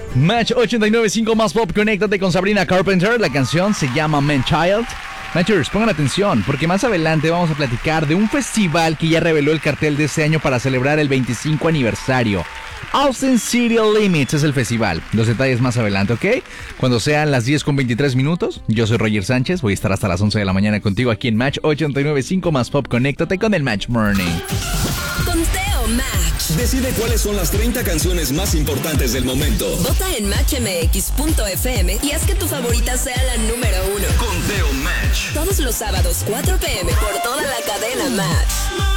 Match 89.5 más pop, conéctate con Sabrina Carpenter. La canción se llama Man Child. Matchers, pongan atención, porque más adelante vamos a platicar de un festival que ya reveló el cartel de este año para celebrar el 25 aniversario. Austin City Limits es el festival. Los detalles más adelante, ¿ok? Cuando sean las 10:23. Yo soy Roger Sánchez, voy a estar hasta las 11 de la mañana contigo aquí en Match 89.5 más pop. Conéctate con el Match Morning. Conteo Match. Decide cuáles son las 30 canciones más importantes del momento. Vota en matchmx.fm y haz que tu favorita sea la número 1. Conteo Match. Todos los sábados, 4 p.m. por toda la cadena Match.